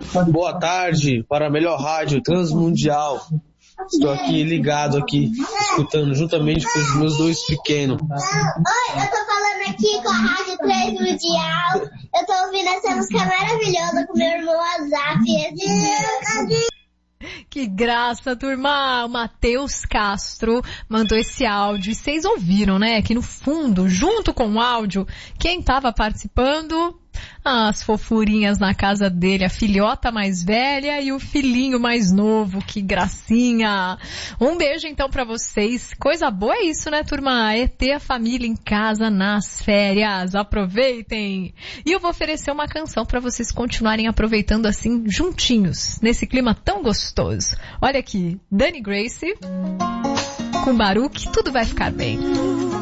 Boa tarde para a melhor rádio transmundial. Estou aqui ligado aqui, escutando juntamente com os meus dois pequenos. Oi, eu tô falando aqui com a Rádio Transmundial. Eu tô ouvindo essa música maravilhosa com meu irmão Azaf. Que graça, turma! O Matheus Castro mandou esse áudio. E vocês ouviram, né? Aqui no fundo, junto com o áudio, quem estava participando? As fofurinhas na casa dele, a filhota mais velha e o filhinho mais novo. Que gracinha! Um beijo então pra vocês. Coisa boa é isso, né, turma? É ter a família em casa nas férias. Aproveitem! E eu vou oferecer uma canção pra vocês continuarem aproveitando assim, juntinhos, nesse clima tão gostoso. Olha aqui, Dani Grace com Baruch, tudo vai ficar bem.